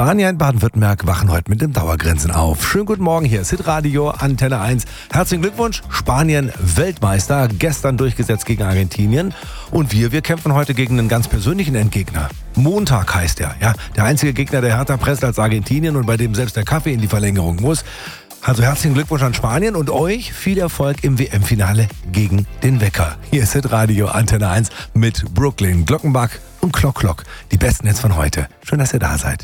Spanier in Baden-Württemberg wachen heute mit dem Dauergrinsen auf. Schönen guten Morgen, hier ist Hitradio Antenne 1. Herzlichen Glückwunsch, Spanien Weltmeister, gestern durchgesetzt gegen Argentinien. Und wir kämpfen heute gegen einen ganz persönlichen Endgegner. Montag heißt er, ja. Der einzige Gegner, der härter presst als Argentinien und bei dem selbst der Kaffee in die Verlängerung muss. Also herzlichen Glückwunsch an Spanien und euch viel Erfolg im WM-Finale gegen den Wecker. Hier ist Hitradio Antenne 1 mit Brooklyn, Glockenbach und Klock. Die besten Hits von heute. Schön, dass ihr da seid.